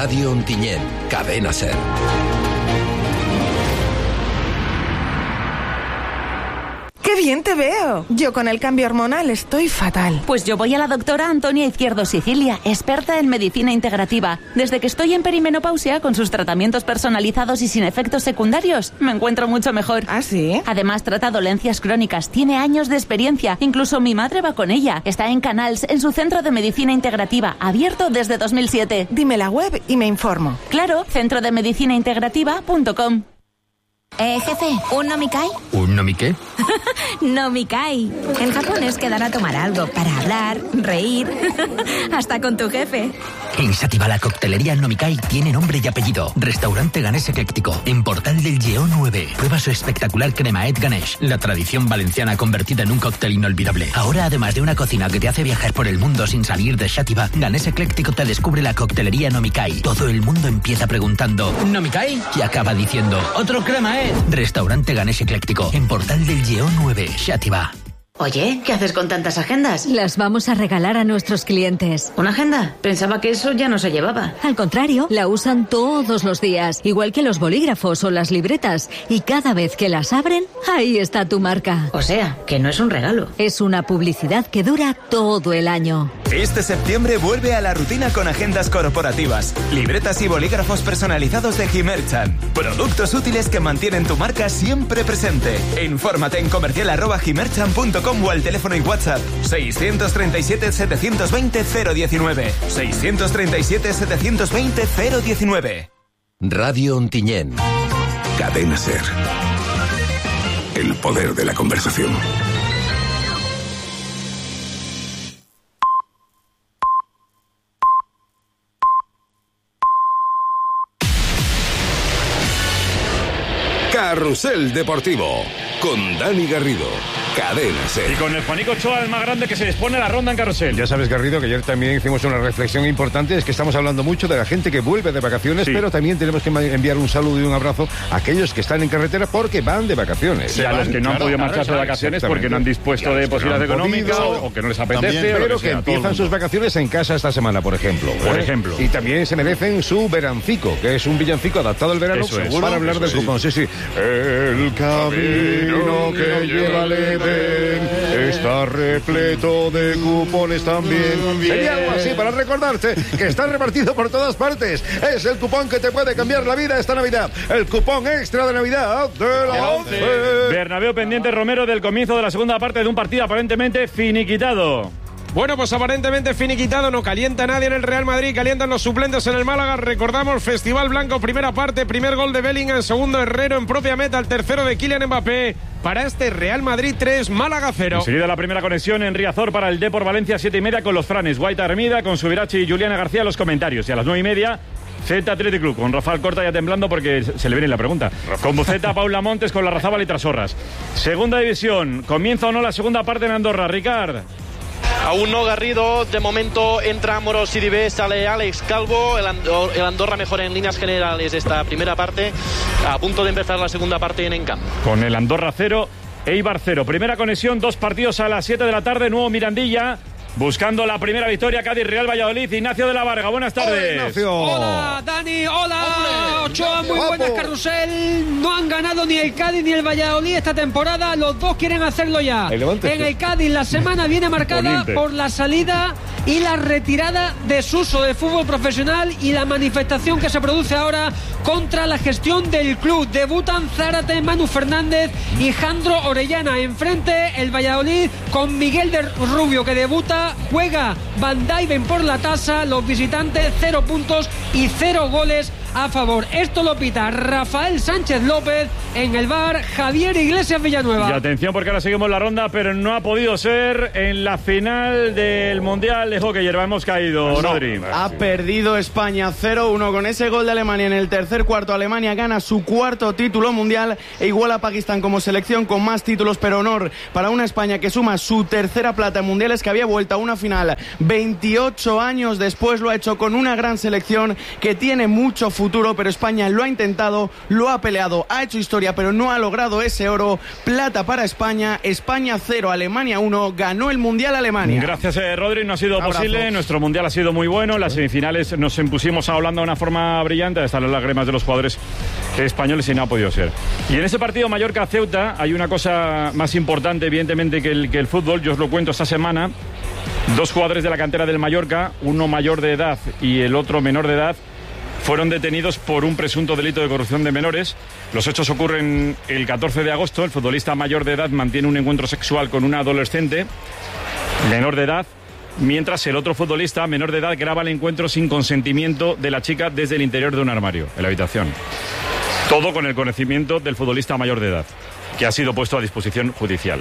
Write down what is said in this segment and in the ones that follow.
Radio Ontinyent, Cadena SER. ¡Qué bien te veo! Yo con el cambio hormonal estoy fatal. Pues yo voy a la doctora Antonia Izquierdo Sicilia, experta en medicina integrativa. Desde que estoy en perimenopausia, con sus tratamientos personalizados y sin efectos secundarios, me encuentro mucho mejor. ¿Ah, sí? Además, trata dolencias crónicas, tiene años de experiencia. Incluso mi madre va con ella. Está en Canals, en su centro de medicina integrativa, abierto desde 2007. Dime la web y me informo. Claro, centrodemedicinaintegrativa.com. Jefe, ¿un nomikai? ¿Un nomiqué? Nomikai. En japonés quedar a tomar algo para hablar, reír, hasta con tu jefe. En Sativa la coctelería Nomikai tiene nombre y apellido. Restaurante ganés ecléctico, en Portal del Lleó 9. Prueba su espectacular cremaet ganés, la tradición valenciana convertida en un cóctel inolvidable. Ahora, además de una cocina que te hace viajar por el mundo sin salir de Sativa, Ganés Ecléctico te descubre la coctelería Nomikai. Todo el mundo empieza preguntando ¿Nomikai? Y acaba diciendo ¡otro cremaet! Restaurante Ganés Ecléctico, en Portal del Lleó 9, Sativa. Oye, ¿qué haces con tantas agendas? Las vamos a regalar a nuestros clientes. ¿Una agenda? Pensaba que eso ya no se llevaba. Al contrario, la usan todos los días, igual que los bolígrafos o las libretas. Y cada vez que las abren, ahí está tu marca. O sea, que no es un regalo. Es una publicidad que dura todo el año. Este septiembre vuelve a la rutina con agendas corporativas, libretas y bolígrafos personalizados de Himerchan. Productos útiles que mantienen tu marca siempre presente. Infórmate en comercial@himerchan.com o al teléfono y WhatsApp 637-720-019. 637-720-019. Radio Ontinyent. Cadena SER. El poder de la conversación. Carrusel Deportivo con Dani Garrido. Cadena SER. Y con el Juanico Ochoa, el más grande, que se dispone a la ronda en carrusel. Ya sabes, Garrido, que ayer también hicimos una reflexión importante. Es que estamos hablando mucho de la gente que vuelve de vacaciones, sí, pero también tenemos que enviar un saludo y un abrazo a aquellos que están en carretera porque van de vacaciones. Y a los que no han podido marcharse de vacaciones porque no han dispuesto de posibilidades económicas o que no les apetece. También, pero que empiezan sus vacaciones en casa esta semana, por ejemplo. Y también se merecen su verancico, que es un villancico adaptado al verano para hablar del cupón. Sí, sí. El camino que lleva al Edén está repleto de cupones también. Sería algo así para recordarte que está repartido por todas partes. Es el cupón que te puede cambiar la vida esta Navidad. El cupón extra de Navidad de la 11. Bernabéu pendiente, Romero, del comienzo de la segunda parte de un partido aparentemente finiquitado. Bueno, pues aparentemente finiquitado, no calienta nadie en el Real Madrid, calientan los suplentes en el Málaga. Recordamos, Festival Blanco, primera parte, primer gol de Bellingham, segundo Herrero en propia meta, el tercero de Kylian Mbappé. Para este Real Madrid 3, Málaga 0. Enseguida la primera conexión en Riazor para el Depor Valencia, 7:30 con los Franes, Guaita Hermida, con Subirachi y Juliana García los comentarios. Y a las 9:30, Celta Athletic Club, con Rafael Corta ya temblando porque se le viene la pregunta. Con Buceta, Paula Montes, con Larrazábal y Trasorras. Segunda división, ¿comienza o no la segunda parte en Andorra, Ricard? Aún no, Garrido. De momento entra Moros Sidibé, sale Alex Calvo. El Andorra mejora en líneas generales esta primera parte. A punto de empezar la segunda parte en Encamp. Con el Andorra 0, Eibar 0. Primera conexión, 2 partidos a las 7 de la tarde. Nuevo Mirandilla. Buscando la primera victoria, Cádiz, Real Valladolid. Ignacio de la Varga, buenas tardes. Hola, Dani, hola, Ochoa, muy buenas, Carrusel. No han ganado ni el Cádiz ni el Valladolid esta temporada. Los dos quieren hacerlo ya. En el Cádiz la semana viene marcada por la salida y la retirada de Suso de fútbol profesional y la manifestación que se produce ahora contra la gestión del club. Debutan Zárate, Manu Fernández y Jandro Orellana. Enfrente el Valladolid con Miguel de Rubio, que debuta. Juega Van Dijven por la tasa. Los visitantes 0 puntos y 0 goles a favor. Esto lo pita Rafael Sánchez López. En el VAR, Javier Iglesias Villanueva. Y atención, porque ahora seguimos la ronda, pero no ha podido ser en la final del Mundial de Hockey. Yerba, hemos caído, Rodri. Ha perdido España 0-1 con ese gol de Alemania en el tercer cuarto. Alemania gana su cuarto título mundial e iguala a Pakistán como selección con más títulos, pero honor para una España que suma su tercera plata en mundiales, que había vuelto a una final 28 años después. Lo ha hecho con una gran selección que tiene mucho futuro, pero España lo ha intentado, lo ha peleado, ha hecho historia, pero no ha logrado ese oro. Plata para España, España 0, Alemania 1, ganó el Mundial Alemania. Gracias, Rodri, no ha sido posible, nuestro Mundial ha sido muy bueno, las semifinales nos impusimos a Holanda de una forma brillante, hasta las lágrimas de los jugadores españoles y no ha podido ser. Y en ese partido Mallorca-Ceuta hay una cosa más importante, evidentemente, que el fútbol. Yo os lo cuento esta semana. 2 jugadores de la cantera del Mallorca, uno mayor de edad y el otro menor de edad, fueron detenidos por un presunto delito de corrupción de menores. Los hechos ocurren el 14 de agosto. El futbolista mayor de edad mantiene un encuentro sexual con una adolescente menor de edad, mientras el otro futbolista menor de edad graba el encuentro sin consentimiento de la chica desde el interior de un armario en la habitación. Todo con el conocimiento del futbolista mayor de edad, que ha sido puesto a disposición judicial.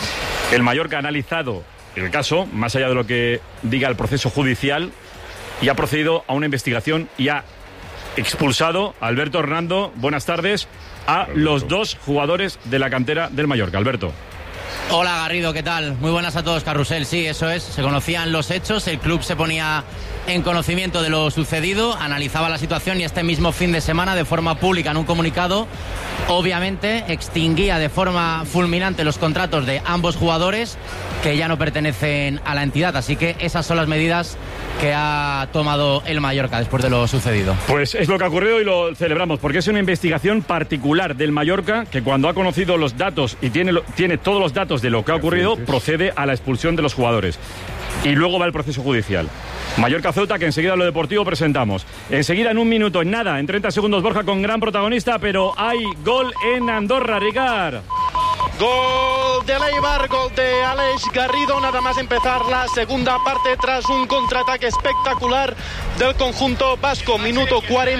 El Mallorca ha analizado el caso, más allá de lo que diga el proceso judicial, y ha procedido a una investigación y ha expulsado a Alberto Hernando, buenas tardes, a los 2 jugadores de la cantera del Mallorca. Alberto. Hola Garrido, ¿qué tal? Muy buenas a todos, Carrusel. Sí, eso es, se conocían los hechos, el club se ponía en conocimiento de lo sucedido, analizaba la situación y este mismo fin de semana, de forma pública, en un comunicado, obviamente extinguía de forma fulminante los contratos de ambos jugadores que ya no pertenecen a la entidad. Así que esas son las medidas que ha tomado el Mallorca después de lo sucedido. Pues es lo que ha ocurrido y lo celebramos, porque es una investigación particular del Mallorca que, cuando ha conocido los datos y tiene todos los datos de lo que ha ocurrido, procede a la expulsión de los jugadores. Y luego va el proceso judicial. Mallorca-Ceuta, que enseguida lo deportivo presentamos. Enseguida, en un minuto, en nada, en 30 segundos, Borja con gran protagonista, pero hay gol en Andorra, Ricard. Gol de Eibar, gol de Aleix Garrido, nada más empezar la segunda parte tras un contraataque espectacular del conjunto vasco. Minuto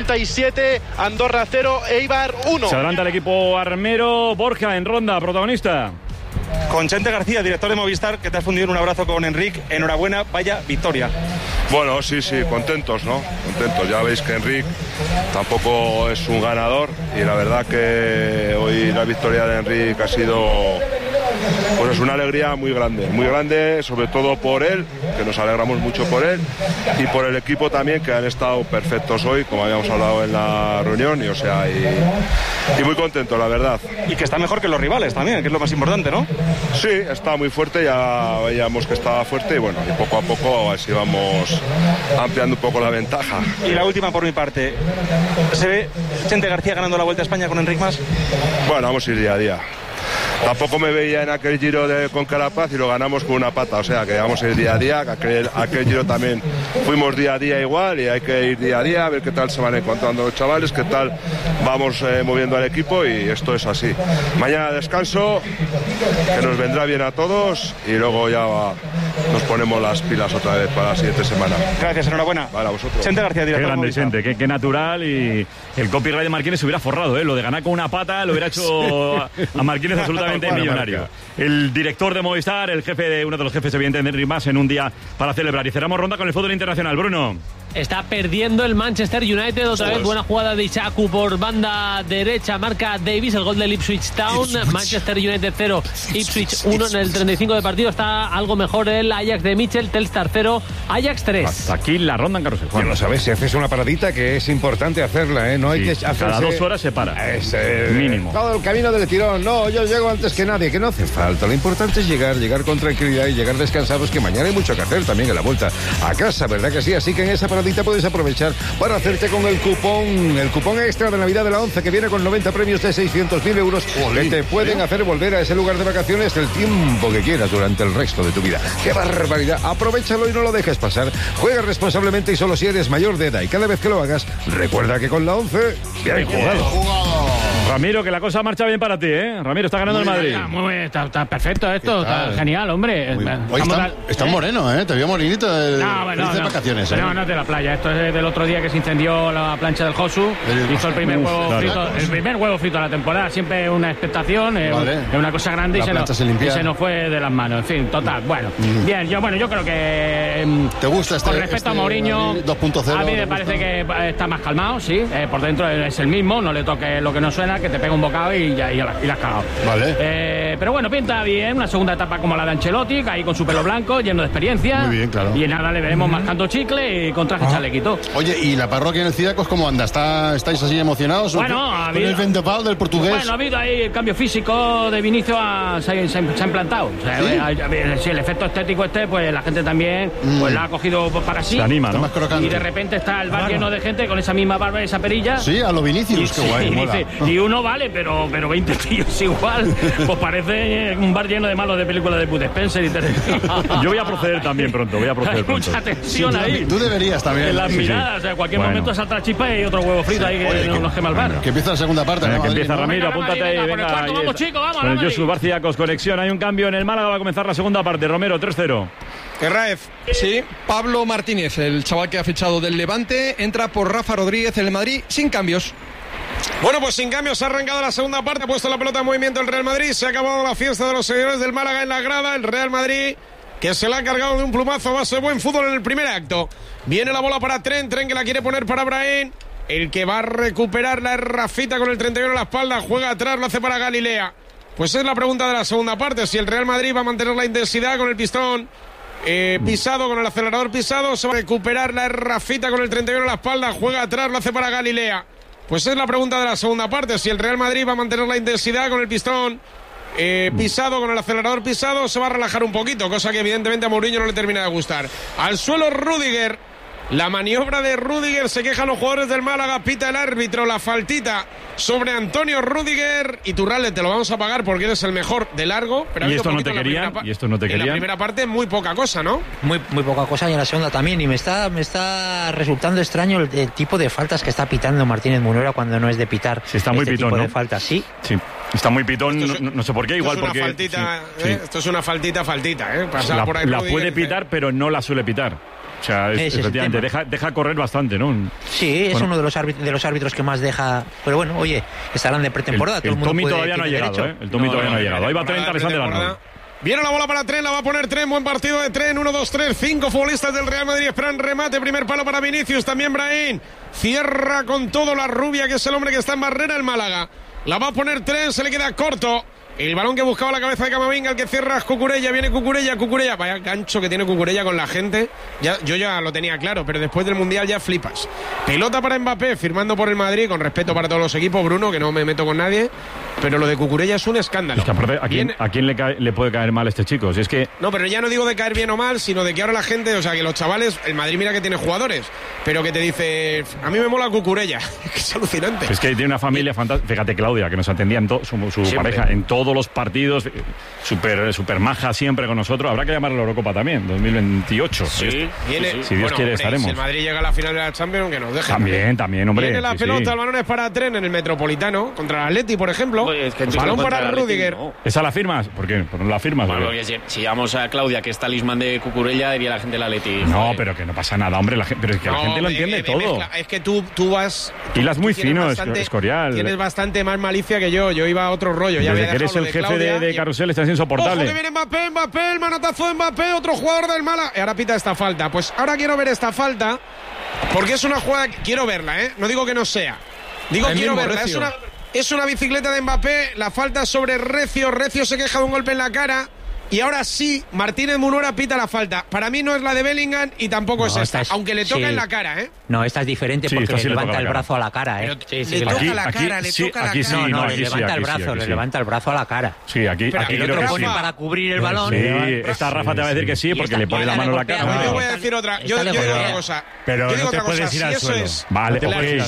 47, Andorra 0, Eibar 1. Se adelanta el equipo armero. Borja en ronda, protagonista. Con Chente García, director de Movistar, que te has fundido en un abrazo con Enric. Enhorabuena, vaya victoria. Bueno, sí, contentos, ¿no? Contentos. Ya veis que Enric tampoco es un ganador y la verdad que hoy la victoria de Enric ha sido, pues es una alegría muy grande, sobre todo por él, que nos alegramos mucho por él, y por el equipo también, que han estado perfectos hoy, como habíamos hablado en la reunión, y muy contento, la verdad. Y que está mejor que los rivales también, que es lo más importante, ¿no? Sí, está muy fuerte, ya veíamos que estaba fuerte, y bueno, y poco a poco así vamos ampliando un poco la ventaja. Y la última por mi parte, ¿se ve Chente García ganando la Vuelta a España con Enric Mas? Bueno, vamos a ir día a día. Tampoco me veía en aquel Giro con Carapaz y lo ganamos con una pata, o sea que vamos a ir día a día, que aquel Giro también fuimos día a día igual y hay que ir día a día a ver qué tal se van encontrando los chavales, qué tal vamos moviendo al equipo, y esto es así. Mañana descanso, que nos vendrá bien a todos, y luego ya nos ponemos las pilas otra vez para la siguiente semana. Gracias, enhorabuena. Vale, a vosotros. Chente García, director. Qué grande, Chente, qué natural, y el copyright de Marquínez se hubiera forrado, lo de ganar con una pata lo hubiera hecho a Marquínez absolutamente millonario. El director de Movistar, uno de los jefes, evidentemente, de Enric Mas, en un día para celebrar. Y cerramos ronda con el fútbol internacional. Bruno. Está perdiendo el Manchester United otra vez. Buena jugada de Isaku por banda derecha. Marca Davis, el gol del Ipswich Town. Manchester United 0, Ipswich 1 en el 35 de partido. Está algo mejor el Ajax de Mitchell. Telstar 0, Ajax 3. Hasta aquí la ronda en carrusel. Ya lo sabes, si haces una paradita, que es importante hacerla, ¿eh? No hay que hacerse... Cada 2 horas se para. Es mínimo. Todo el camino del tirón. No, yo llego antes que nadie, que no hace falta. Lo importante es llegar con tranquilidad y llegar descansados, que mañana hay mucho que hacer también en la vuelta a casa, ¿verdad que sí? Así que en esa paradita puedes aprovechar para hacerte con el cupón extra de Navidad de la 11, que viene con 90 premios de 600.000 euros que te pueden hacer volver a ese lugar de vacaciones el tiempo que quieras durante el resto de tu vida. ¡Qué barbaridad! Aprovechalo y no lo dejes pasar. Juega responsablemente y solo si eres mayor de edad, y cada vez que lo hagas, recuerda que con la 11 bien jugado. Ramiro, que la cosa marcha bien para ti, ¿eh? Ramiro, está ganando el Madrid. Muy bien, está perfecto esto, está genial, hombre. Hoy está moreno, ¿eh? Te veo morenito de vacaciones. No, no es de la playa, esto es del otro día que se incendió la plancha del Josu. Hizo el primer huevo frito de la temporada. Siempre una expectación, es una cosa grande, y se nos fue de las manos. En fin, total, bueno. Bien, yo creo que... ¿Te gusta con respecto a Mourinho, 2.0? A mí me parece que está más calmado, sí. Por dentro es el mismo, no le toque lo que nos suena. comida, que te pega un bocado y la has cagado. Vale. Pero bueno, pinta bien, una segunda etapa como la de Ancelotti, ahí con su pelo blanco, lleno de experiencia. Muy bien, claro. Y en nada le veremos mascando chicle y con traje chalequito. Oye, ¿y la parroquia en el Cídacos cómo anda? ¿Estáis así emocionados? Bueno, con el vendaval del portugués. Bueno, ha habido ahí el cambio físico de Vinicio, se ha implantado. O sea, si el efecto estético pues la gente también pues la ha cogido para sí. Se anima, ¿no? Y de repente está el bar lleno de gente con esa misma barba y esa perilla. Sí, a lo Vinicius, qué guay. Y dice, y uno vale, pero 20 tíos igual. Pues parece un bar lleno de malos de películas de Bud Spencer y Yo voy a proceder también pronto, Hay mucha tensión ahí. Tú deberías también. En las miradas, o sea, en cualquier momento salta chispa y otro huevo frito ahí que nos quema el bar. Que empieza la segunda parte. Que empieza Ramiro, apúntate ahí, venga. Vamos, chicos, vamos. Con el Josu Barciacos, conexión, hay un cambio en el Málaga, va a comenzar la segunda parte. Romero, 3-0. Herráez. Sí, Pablo Martínez, el chaval que ha fichado del Levante, entra por Rafa Rodríguez en el Madrid sin cambios. Bueno, pues sin cambios ha arrancado la segunda parte, ha puesto la pelota en movimiento el Real Madrid, se ha acabado la fiesta de los seguidores del Málaga en la grada, el Real Madrid que se la ha cargado de un plumazo a base de buen fútbol en el primer acto. Viene la bola para Tren que la quiere poner para Brahim, el que va a recuperar la Rafita con el 31 a la espalda, juega atrás, lo hace para Galilea. Pues es la pregunta de la segunda parte, si el Real Madrid va a mantener la intensidad con el pistón pisado, con el acelerador pisado, se va a recuperar la Rafita con el 31 a la espalda, juega atrás, lo hace para Galilea. Pues es la pregunta de la segunda parte, si el Real Madrid va a mantener la intensidad con el pistón pisado, con el acelerador pisado, se va a relajar un poquito, cosa que evidentemente a Mourinho no le termina de gustar. Al suelo Rüdiger, la maniobra de Rüdiger, se quejan los jugadores del Málaga, pita el árbitro, la faltita sobre Antonio Rüdiger. Y Turralde, te lo vamos a pagar porque eres el mejor de largo. Pero y esto no te querían, En la primera parte muy poca cosa, ¿no? Muy poca cosa, y en la segunda también. Y me está resultando extraño el tipo de faltas que está pitando Martínez Munera cuando no es de pitar. Sí, está muy este pitón, tipo ¿no? de faltas, sí. Está muy pitón, no sé por qué, igual porque... Esto es una faltita, Pasar por ahí la puede pitar, pero no la suele pitar. O sea, efectivamente, deja correr bastante, ¿no? Sí, es uno de los árbitros que más deja. Pero bueno, oye, estarán de pretemporada. El Tommy todavía no ha llegado, ¿eh? El Tommy todavía no ha llegado. Ahí va 30, Alexander Arnold. Viene la bola para Tren, la va a poner Tren, buen partido de Tren, 1-2-3, 5 futbolistas del Real Madrid esperan remate, primer palo para Vinicius, también Brahim, cierra con todo la rubia, que es el hombre que está en barrera, el Málaga. La va a poner Tren, se le queda corto. El balón que buscaba la cabeza de Camavinga, el que cierra es Cucurella, viene Cucurella. Vaya gancho que tiene Cucurella con la gente. Yo ya lo tenía claro, pero después del Mundial ya flipas. Pelota para Mbappé, firmando por el Madrid, con respeto para todos los equipos, Bruno, que no me meto con nadie. Pero lo de Cucurella es un escándalo. Es que aparte, ¿a quién le puede caer mal este chico? Si es que... No, pero ya no digo de caer bien o mal, sino de que ahora la gente, o sea, que los chavales, el Madrid mira que tiene jugadores, pero que te dice, a mí me mola Cucurella. Es alucinante. Es que tiene una familia fantástica. Fíjate, Claudia, que nos atendía su pareja en todos los partidos, súper maja siempre con nosotros. Habrá que llamar a la Eurocopa también, 2028. Sí, viene, si Dios quiere, estaremos. Si el Madrid llega a la final de la Champions, que nos deje. También, hombre. Viene la pelota, el balón es para Tren en el Metropolitano, contra el Atleti, por ejemplo. Balón para Rüdiger. No. ¿Esa la firmas? ¿Por qué? ¿Por no la firmas? Bueno, si llamamos a Claudia, que es talismán de Cucurella, diría la gente de la Atleti. No, pero que no pasa nada, hombre. Pero es que la gente lo entiende todo. Es que tú vas... Hilas muy fino, Escorial. Tienes bastante más malicia que yo. Yo iba a otro rollo. Ya desde que eres el jefe de Carrusel estás insoportable. Ojo que viene Mbappé, el manotazo de Mbappé, otro jugador del Málaga. Ahora pita esta falta. Pues ahora quiero ver esta falta, porque es una jugada que quiero verla, ¿eh? No digo que no sea. Digo quiero verla. Es una bicicleta de Mbappé, la falta sobre Recio. Recio se queja de un golpe en la cara. Y ahora sí, Martínez Munera pita la falta. Para mí no es la de Bellingham y tampoco es esta. Aunque le toca en la cara, ¿eh? No, esta es diferente porque le levanta el brazo a la cara, ¿eh? Le toca la cara, le toca la cara. No, le levanta el brazo, le levanta el brazo a la cara. Sí, aquí el otro pone para cubrir el balón. Sí, esta Rafa te va a decir que sí, porque le pone la mano en la cara. Yo voy a decir otra. Yo digo otra cosa. Pero no te puedes ir al suelo. Vale,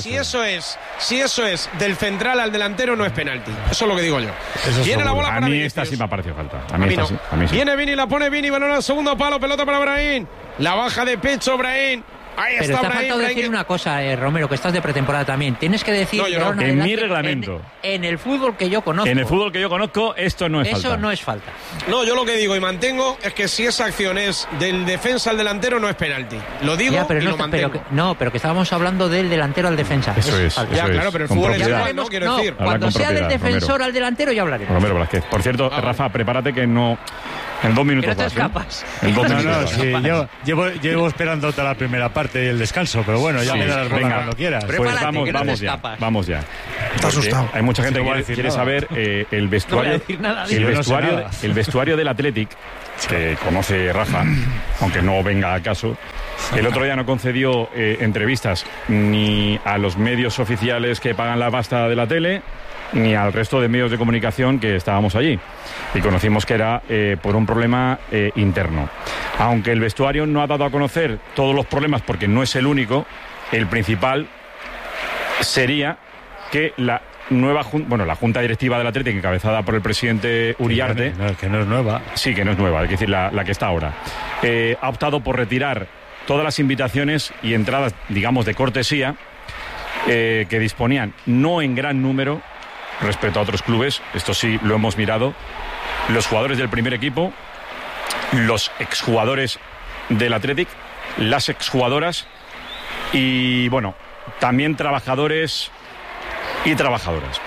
si eso es del central al delantero, no es penalti. Eso es lo que digo yo. Viene la bola para Vinicius. A mí esta sí me ha parecido falta. A mí no. Viene Vini, la pone Vini, balón al segundo palo, pelota para Brahim. La baja de pecho Brahim. Ahí pero está te ha faltado decir una cosa, Romero, que estás de pretemporada también. Tienes que decir en mi reglamento. En el fútbol que yo conozco. En el fútbol que yo conozco, esto no es falta. Eso no es falta. No, yo lo que digo y mantengo es que si esa acción es del defensa al delantero, no es penalti. Lo digo pero y lo mantengo. Pero que estábamos hablando del delantero al defensa. Eso es. Claro, pero el fútbol es igual, ¿no? Quiero decir. Cuando sea del defensor al delantero ya hablaremos. Romero Velázquez. Por cierto, Rafa, prepárate que no En 2 minutos. Que no te escapas. En 2 minutos. No, sí, yo llevo esperando toda la primera parte y el descanso, pero bueno, ya me das bola cuando quieras. Pues vamos ya. Está asustado. Hay mucha gente que quiere saber el vestuario. El vestuario del Athletic, que conoce Rafa, aunque no venga a caso. El otro día no concedió entrevistas ni a los medios oficiales que pagan la pasta de la tele, ni al resto de medios de comunicación que estábamos allí. Y conocimos que era por un problema interno. Aunque el vestuario no ha dado a conocer todos los problemas, porque no es el único, el principal sería que la junta directiva del Atlético, encabezada por el presidente Uriarte, que no es nueva. Sí, que no es nueva, es decir, la que está ahora, ha optado por retirar todas las invitaciones y entradas, digamos, de cortesía, que disponían no en gran número respecto a otros clubes. Esto sí lo hemos mirado. Los jugadores del primer equipo, los exjugadores del Athletic, las exjugadoras y, bueno, también trabajadores y trabajadoras.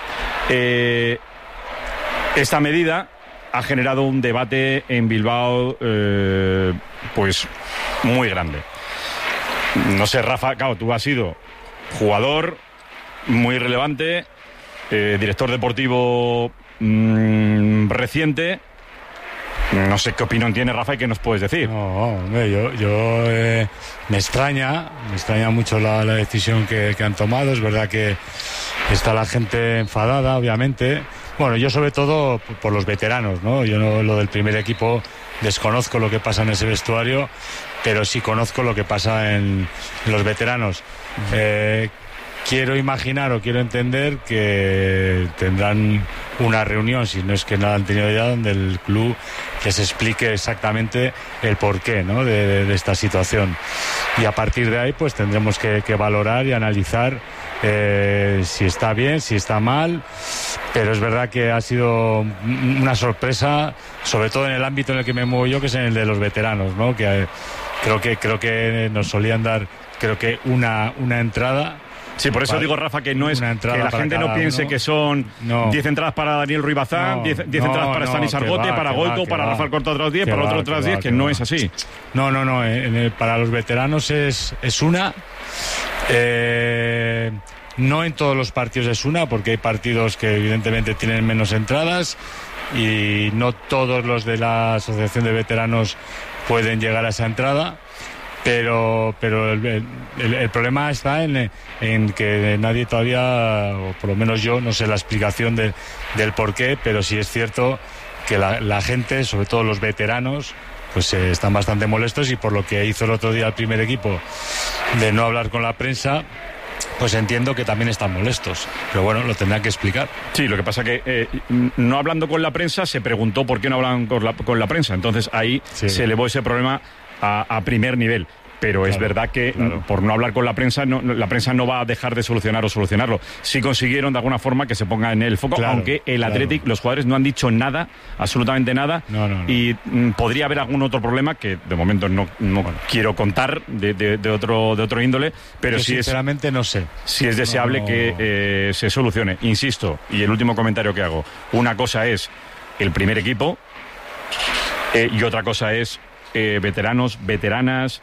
Esta medida ha generado un debate en Bilbao, pues muy grande. No sé, Rafa, claro, tú has sido jugador muy relevante, director deportivo reciente. No sé qué opinión tiene Rafa y qué nos puedes decir. No, hombre, yo me extraña mucho la decisión que han tomado. Es verdad que está la gente enfadada, obviamente. Bueno, yo sobre todo por los veteranos, ¿no? Yo no, lo del primer equipo, desconozco lo que pasa en ese vestuario, pero sí conozco lo que pasa en los veteranos. Quiero imaginar o quiero entender que tendrán una reunión, si no es que no la han tenido ya, donde el club les explique exactamente el porqué, ¿no?, de esta situación. Y a partir de ahí pues tendremos que valorar y analizar si está bien, si está mal. Pero es verdad que ha sido una sorpresa, sobre todo en el ámbito en el que me muevo yo, que es en el de los veteranos, ¿no? Que creo que nos solían dar, creo que una entrada. Sí, por eso digo, Rafa, que no es que la gente no piense que son 10 entradas para Daniel Ruiz Bazán, 10 entradas para Stanis Argote, para Goico, para Rafael Corta otras 10, para otro otras 10, que no es así. No, para los veteranos es una. No en todos los partidos es una, porque hay partidos que evidentemente tienen menos entradas y no todos los de la Asociación de Veteranos pueden llegar a esa entrada. Pero el problema está en que nadie todavía, o por lo menos yo, no sé la explicación del porqué, pero sí es cierto que la gente, sobre todo los veteranos, pues están bastante molestos, y por lo que hizo el otro día el primer equipo de no hablar con la prensa, pues entiendo que también están molestos. Pero bueno, lo tendrán que explicar. Sí, lo que pasa que no hablando con la prensa, se preguntó por qué no hablaban con la prensa. Entonces ahí se elevó ese problema a primer nivel. Pero es verdad que por no hablar con la prensa no va a dejar de solucionarlo. Sí consiguieron de alguna forma que se ponga en el foco, aunque el Athletic, los jugadores no han dicho nada, absolutamente nada. Y podría haber algún otro problema que de momento no quiero contar de otro índole, pero yo sinceramente no sé. Sí es deseable que se solucione. Insisto, y el último comentario que hago, una cosa es el primer equipo y otra cosa es veteranos, veteranas,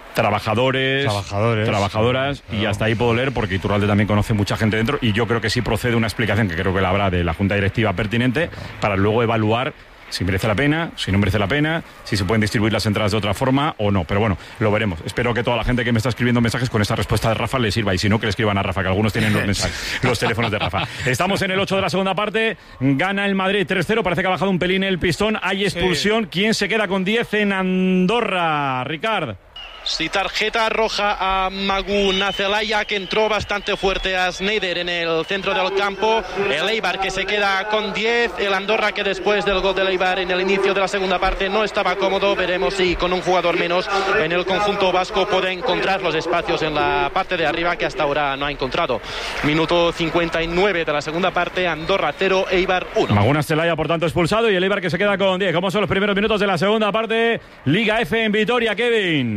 trabajadoras, y hasta ahí puedo leer, porque Iturralde también conoce mucha gente dentro, y yo creo que sí procede una explicación, que creo que la habrá, de la Junta Directiva pertinente, para luego evaluar si merece la pena, si no merece la pena, si se pueden distribuir las entradas de otra forma o no. Pero bueno, lo veremos. Espero que toda la gente que me está escribiendo mensajes con esta respuesta de Rafa le sirva, y si no, que le escriban a Rafa, que algunos tienen los mensajes, los teléfonos de Rafa. Estamos en el 8 de la segunda parte, gana el Madrid 3-0, parece que ha bajado un pelín el pistón, hay expulsión. Sí. ¿Quién se queda con 10 en Andorra, Ricard? Sí, tarjeta roja a Magu Nacelaya, que entró bastante fuerte a Sneijder en el centro del campo. El Eibar, que se queda con 10. El Andorra, que después del gol del Eibar en el inicio de la segunda parte no estaba cómodo. Veremos si con un jugador menos en el conjunto vasco puede encontrar los espacios en la parte de arriba que hasta ahora no ha encontrado. Minuto 59 de la segunda parte, Andorra 0, Eibar 1. Magu Nacelaya, por tanto, expulsado, y el Eibar que se queda con 10. ¿Cómo son los primeros minutos de la segunda parte? Liga F en Vitoria, Kevin.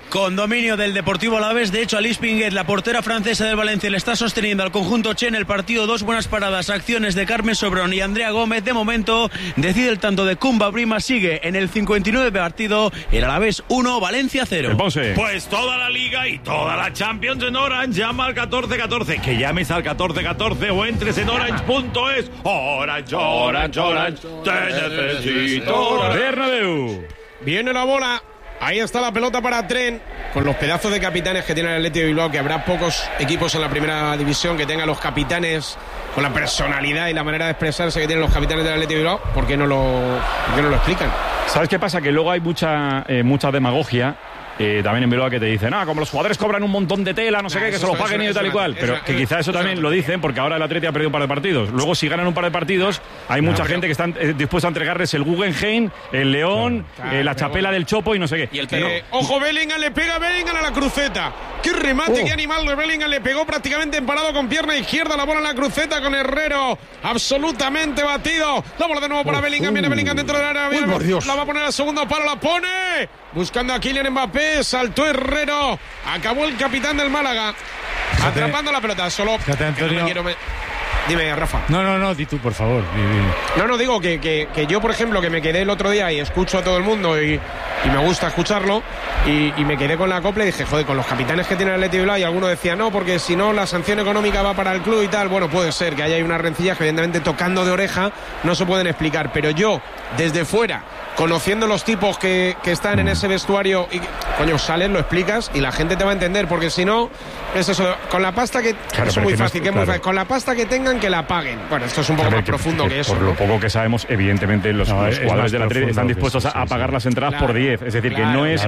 con dominio del Deportivo Alavés. De hecho, Alice Pinguet, la portera francesa del Valencia, le está sosteniendo al conjunto Che en el partido. 2 buenas paradas, acciones de Carmen Sobrón y Andrea Gómez. De momento decide el tanto de Kumba Brima. Sigue en el 59 partido el Alavés 1, Valencia 0. Pues toda la Liga y toda la Champions en Orange. Llama al 1414. Que llames al 1414 o entres en orange.es. Orange, Orange, Orange. Te necesito. Bernabéu. Viene la bola. Ahí está la pelota para Tren, con los pedazos de capitanes que tiene el Athletic de Bilbao, que habrá pocos equipos en la primera división que tengan los capitanes con la personalidad y la manera de expresarse que tienen los capitanes del Athletic de Bilbao. ¿Por qué no lo explican? ¿Sabes qué pasa? Que luego hay mucha demagogia. También en Bilbao que te dicen, como los jugadores cobran un montón de tela, no sé qué, que se lo paguen y tal y cual. Pero que quizá eso también lo dicen porque ahora el Atleti ha perdido un par de partidos. Luego, si ganan un par de partidos, hay mucha gente que está dispuesta a entregarles el Guggenheim, el León, la chapela del Chopo y no sé qué. Ojo, Bellingham le pega Bellingham a la cruceta. ¡Qué remate, qué animal de Bellingham! Le pegó prácticamente emparado con pierna izquierda, la bola en la cruceta con Herrero. Absolutamente batido. La bola de nuevo para Bellingham. Viene Bellingham dentro del área. La va a poner al segundo palo, la pone. Buscando a Kylian Mbappé. Saltó Herrero. Acabó el capitán del Málaga. Atrapando la pelota. Solo. Fíjate, Antonio. Dime, Rafa. No, di tú, por favor. No, digo que yo, por ejemplo, que me quedé el otro día y escucho a todo el mundo y me gusta escucharlo y me quedé con la copla y dije, joder, con los capitanes que tiene el Athletic de Bilbao, y alguno decía, no, porque si no la sanción económica va para el club y tal. Bueno, puede ser que haya ahí unas rencillas que evidentemente tocando de oreja no se pueden explicar, pero yo, desde fuera, conociendo los tipos que están en ese vestuario, y coño, sales, lo explicas y la gente te va a entender, porque si no, es eso, con la pasta que... Claro, es muy fácil, con la pasta que tengan, que la paguen. Bueno, esto es un poco más profundo que eso. Por lo poco que sabemos, evidentemente los jugadores del Atleti están dispuestos a pagar las entradas por 10. Es decir, que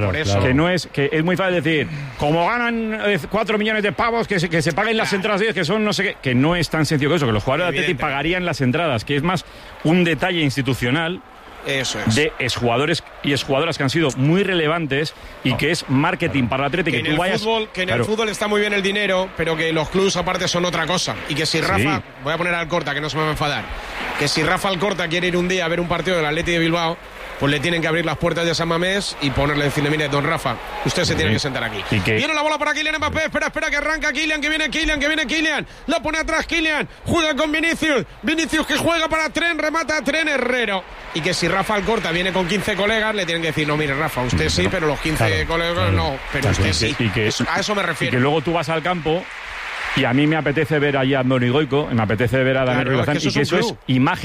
es muy fácil decir, como ganan 4 millones de pavos, que se paguen las entradas 10, que son no sé qué, que no es tan sencillo que eso, que los jugadores del Atleti pagarían las entradas, que es más un detalle institucional. Eso es. De exjugadores y exjugadoras que han sido muy relevantes y que es marketing para el Atleti, que tú vayas... En el fútbol está muy bien el dinero, pero que los clubes aparte son otra cosa. Y que si Rafa, voy a poner al Alcorta, que no se me va a enfadar, que si Rafa Alcorta quiere ir un día a ver un partido del Athletic de Bilbao, pues le tienen que abrir las puertas de San Mamés y ponerle, decirle, mire, don Rafa, usted se tiene que sentar aquí. Viene la bola para Kylian Mbappé, espera que arranca Kylian, que viene Kylian, la pone atrás Kylian, juega con Vinicius que juega para Tren, remata a Tren, Herrero. Y que si Rafa Alcorta viene con 15 colegas, le tienen que decir, no, mire, Rafa, usted sí, pero los 15 colegas no, pero usted sí. A eso me refiero. Y que luego tú vas al campo y a mí me apetece ver allá a Andoni Goico, me apetece ver a Daniel Ribazán, y que eso es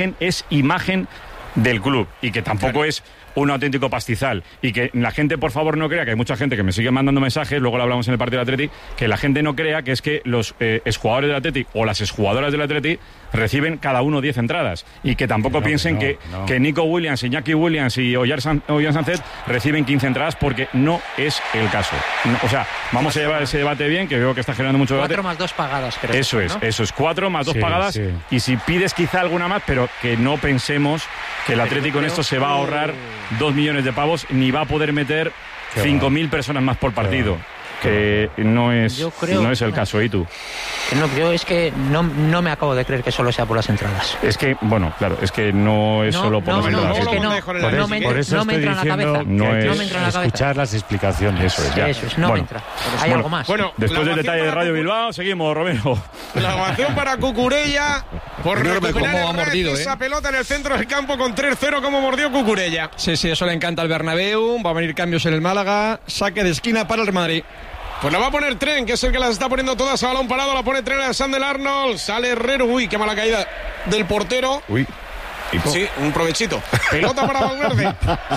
imagen del club, y que tampoco es un auténtico pastizal, y que la gente, por favor, no crea, que hay mucha gente que me sigue mandando mensajes, luego lo hablamos en el partido del Atleti, que la gente no crea que es que los exjugadores del Atleti o las exjugadoras del Atleti reciben cada uno 10 entradas, y que tampoco piensen que Nico Williams, Iñaki Williams y Ollán Sánchez reciben 15 entradas, porque no es el caso. O sea, vamos a llevar ese debate bien, que veo que está generando mucho debate. 4 más 2 pagadas, creo. Eso es 4 más 2 pagadas, y si pides quizá alguna más, pero que no pensemos que el Atleti con esto se va a ahorrar 2 millones de pavos, ni va a poder meter 5.000 personas más por partido. Que no es el caso. ¿Y tú? Yo es que no me acabo de creer que solo sea por las entradas. Es que, bueno, claro, es que no es solo por las entradas. Es que por eso me entra en la cabeza. No es escuchar las explicaciones. Eso es, no me entra. Hay algo más. Bueno, después del detalle de Radio Bilbao, seguimos, Romero. La ovación para Cucurella por recuperar esa pelota en el centro del campo con 3-0, como mordió Cucurella. Sí, eso le encanta al Bernabéu. Va a venir cambios en el Málaga. Saque de esquina para el Real Madrid. Pues la va a poner Tren, que es el que las está poniendo todas a balón parado. La pone Tren a Sandel Arnold. Sale Herrero. Uy, qué mala caída del portero. Uy. Sí, un provechito. Pelota para Valverde.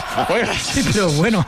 Sí, pero bueno.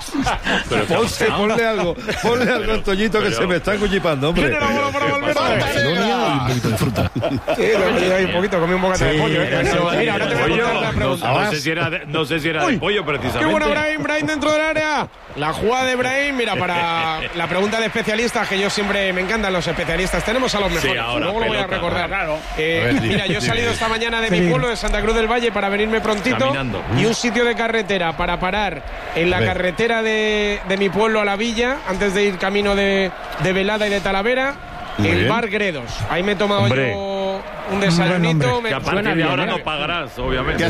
Ponle algo, Toñito, que se me está cuchipando, hombre. Viene la bola para Valverde. Un poquito de fruta. Sí, un poquito, comí un bocata de pollo. Mira, ahora te voy a contar la pregunta. No sé si era de pollo, precisamente. Qué bueno, Brahim dentro del área. La jugada de Brahim, mira, para la pregunta de especialistas, que yo siempre me encantan los especialistas. Tenemos a los mejores. Luego lo voy a recordar. Mira, yo he salido esta mañana de mi pueblo, de Santa Cruz del Valle, para venirme prontito. Caminando. Y un sitio de carretera para parar en la carretera de mi pueblo a la villa, antes de ir camino de Velada y de Talavera. El bar Gredos. Ahí me he tomado yo un desayunito. Que a partir de ahora no pagarás, obviamente.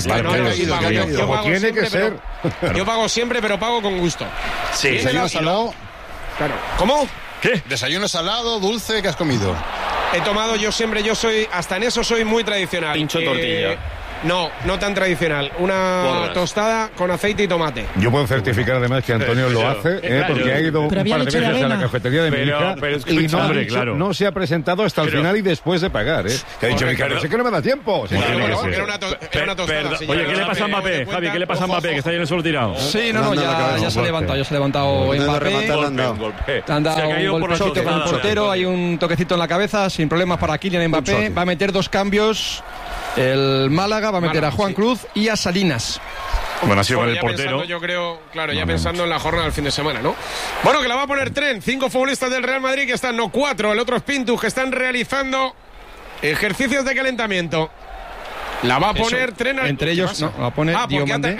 Yo pago siempre, pero pago con gusto. Sí, salado. Claro. ¿Cómo? ¿Qué? ¿Desayuno salado, dulce? ¿Qué has comido? He tomado, hasta en eso soy muy tradicional. Pincho tortilla. No tan tradicional. Una tostada con aceite y tomate. Yo puedo certificar además que Antonio lo hace, porque ha ido un par de veces a la cafetería de mi hija y no se ha presentado hasta el final y después de pagar. Que ha dicho mi cara, sé que no me da tiempo. Era una tostada. Oye, ¿qué le pasa a Mbappé, Javi? ¿Qué le pasa a Mbappé, que está ahí en el suelo tirado? Sí, ya se ha levantado Mbappé. Han dado un golpecito con el portero, hay un toquecito en la cabeza, sin problemas para Kylian Mbappé. Va a meter 2 cambios. El Málaga va a meter a Juan Cruz y a Salinas. Bueno, ha sido con el portero. Pensando, yo creo, pensando en la jornada del fin de semana, ¿no? Bueno, que la va a poner Tren. 5 futbolistas del Real Madrid que están, 4. El otro es Pintus, que están realizando ejercicios de calentamiento. La va a poner Tren. Entre ellos, no, la pone porque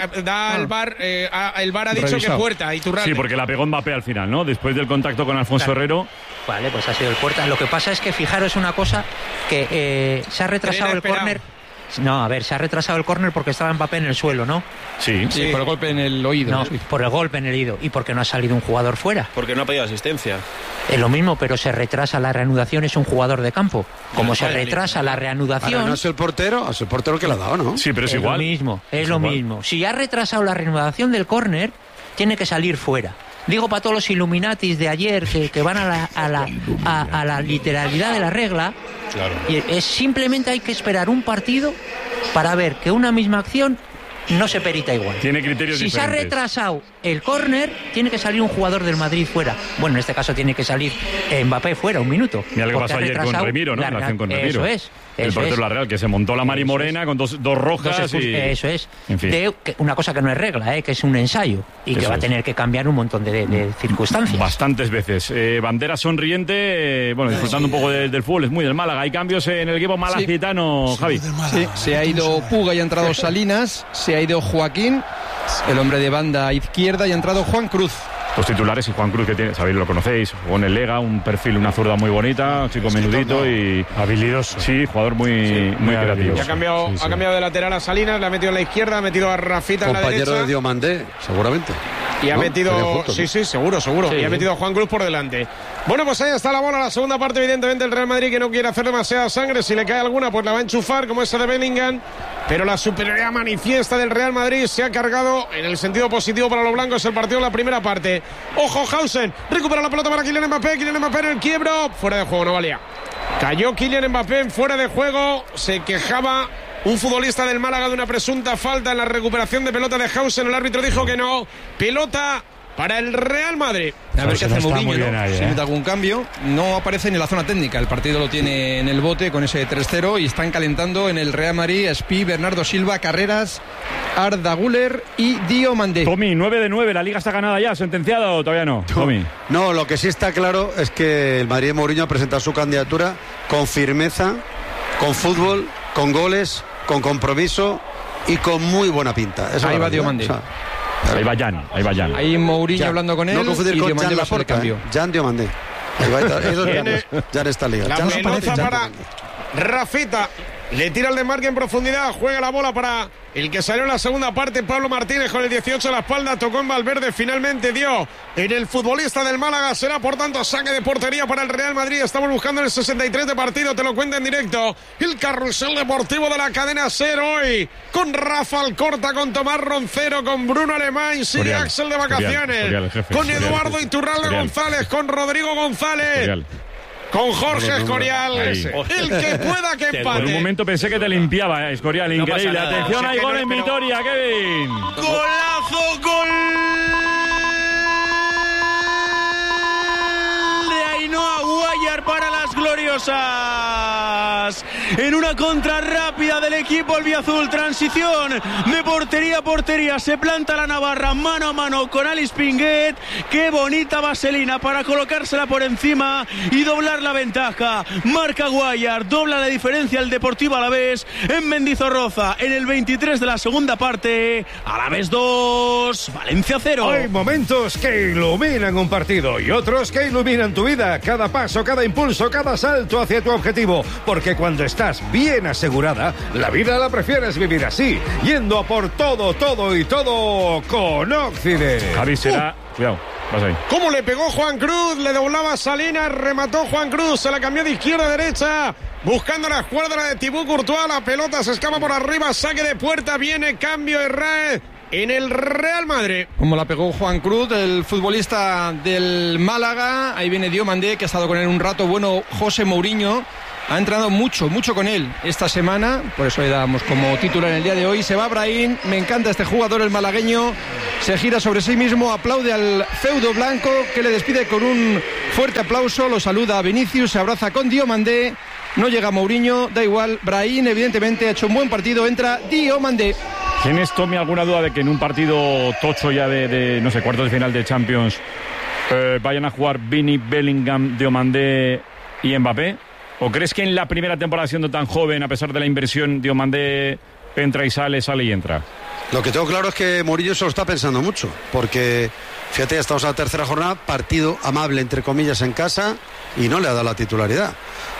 el VAR ha dicho revisado. Que Puerta y Iturralde. Sí, porque la pegó Mbappé al final, ¿no? Después del contacto con Alfonso Herrero. Vale, pues ha sido el Puerta. Lo que pasa es que fijaros una cosa, que se ha retrasado el córner. No, a ver, se ha retrasado el córner porque estaba Mbappé en el suelo, ¿no? Sí, por el golpe en el oído. No, por el golpe en el oído. ¿Y por qué no ha salido un jugador fuera? Porque no ha pedido asistencia. Es lo mismo, pero se retrasa la reanudación, es un jugador de campo. Como se retrasa la reanudación... Ahora no es el portero que le ha dado, ¿no? Sí, pero es igual. Es lo mismo. Si ha retrasado la reanudación del córner, tiene que salir fuera. Digo para todos los Illuminatis de ayer que van a la literalidad de la regla. Claro. Y es simplemente hay que esperar un partido para ver que una misma acción no se perita igual. Tiene criterios diferentes. Si se ha retrasado el córner, tiene que salir un jugador del Madrid fuera. Bueno, en este caso tiene que salir Mbappé fuera, un minuto. Mira lo que pasó ayer con Remiro, ¿no? La acción con Remiro. Eso es. El portero de la Real, que se montó la Mari Morena con dos rojas. Eso es. En fin. Una cosa que no es regla, que es un ensayo. Y que va a tener que cambiar un montón de circunstancias. Bastantes veces. Bandera sonriente, disfrutando un poco del fútbol. Es muy del Málaga. Hay cambios en el equipo malacitano, Javi. Sí, se ha ido Puga y ha entrado Salinas. Se ha ido Joaquín, el hombre de banda izquierda, y ha entrado Juan Cruz. Los titulares, y Juan Cruz, que tiene, sabéis, lo conocéis, jugó en el Lega, un perfil, una zurda muy bonita, un chico menudito y habilidoso. Sí, jugador muy creativo. Y ha cambiado de lateral a Salinas, le ha metido en la izquierda, ha metido a Rafita en la derecha. Compañero de Diomandé, seguramente. Y ha metido... Sí, seguro. Y ha metido a Juan Cruz por delante. Bueno, pues ahí está la bola, la segunda parte, evidentemente el Real Madrid, que no quiere hacer demasiada sangre. Si le cae alguna, pues la va a enchufar, como esa de Bellingham. Pero la superioridad manifiesta del Real Madrid se ha cargado en el sentido positivo para los blancos el partido en la primera parte. Ojo, Hausen, recupera la pelota para Kylian Mbappé en el quiebro. Fuera de juego, no valía. Cayó Kylian Mbappé fuera de juego. Se quejaba un futbolista del Málaga de una presunta falta en la recuperación de pelota de Hausen. El árbitro dijo que no. Pelota para el Real Madrid. A ver qué hace Mourinho, ¿no? Si mete algún cambio. No aparece ni en la zona técnica. El partido lo tiene en el bote con ese 3-0 y están calentando en el Real Madrid Espí, Bernardo Silva, Carreras, Arda Güler y Diomandé. Tommy, 9 de 9, ¿la Liga está ganada ya? ¿Sentenciada o todavía no? Tommy. No, lo que sí está claro es que el Madrid de Mourinho ha presentado su candidatura con firmeza, con fútbol, con goles, con compromiso y con muy buena pinta. Eso ahí va Diomandé. Ahí va Jan. Ahí Mourinho hablando con él. No confundir con Jan Laporta, Jan Diomandé. Jan está ligado. La pelota para Rafita. Le tira el desmarque en profundidad. Juega la bola para el que salió en la segunda parte, Pablo Martínez, con el 18 a la espalda. Tocó en Valverde. Finalmente dio en el futbolista del Málaga. Será, por tanto, saque de portería para el Real Madrid. Estamos buscando en el 63 de partido. Te lo cuenta en directo el carrusel deportivo de la cadena SER hoy. Con Rafa Alcorta, con Tomás Roncero, con Bruno Alemán. Sigue Axel de vacaciones. Con Eduardo Iturralde González. Con Rodrigo González. Con Jorge Escorial, el que pueda que empate. Por un momento pensé que te limpiaba, Escorial, increíble. No atención, hay gol en Vitoria, Kevin. Golazo, gol de Ainhoa Guayar para las gloriosas. En una contra rápida del equipo albiazul, transición de portería a portería, se planta la navarra mano a mano con Alice Pinguet. Qué bonita vaselina para colocársela por encima y doblar la ventaja. Marca Guayar, dobla la diferencia el Deportivo Alavés en Mendizorroza en el 23 de la segunda parte. Alavés 2, Valencia 0. Hay momentos que iluminan un partido y otros que iluminan tu vida. Cada paso, cada impulso, cada salto hacia tu objetivo. Porque cuando estás bien asegurada, la vida la prefieres vivir así, yendo a por todo y todo con Occident. Javi, será... Cuidado. vas ahí. ¿Cómo le pegó Juan Cruz? Le doblaba Salinas, remató Juan Cruz, se la cambió de izquierda a derecha, buscando la escuadra de Thibaut Courtois. La pelota se escapa por arriba, saque de puerta, viene cambio de RAE en el Real Madrid. Como la pegó Juan Cruz, el futbolista del Málaga. Ahí viene Diomandé, que ha estado con él un rato. Bueno, José Mourinho ha entrenado mucho con él esta semana, por eso le damos como titular en el día de hoy. Se va Brahim, me encanta este jugador, el malagueño, se gira sobre sí mismo, aplaude al feudo blanco, que le despide con un fuerte aplauso, lo saluda a Vinicius, se abraza con Diomandé, no llega Mourinho, da igual, Brahim evidentemente ha hecho un buen partido, entra Diomandé. ¿Tienes, Tommy, alguna duda de que en un partido tocho ya de no sé, cuartos de final de Champions vayan a jugar Vini, Bellingham, Diomandé y Mbappé? ¿O crees que en la primera temporada, siendo tan joven, a pesar de la inversión, Diomandé entra y sale y entra? Lo que tengo claro es que Mourinho se lo está pensando mucho, porque fíjate, ya estamos a la tercera jornada, partido amable entre comillas en casa, y no le ha dado la titularidad.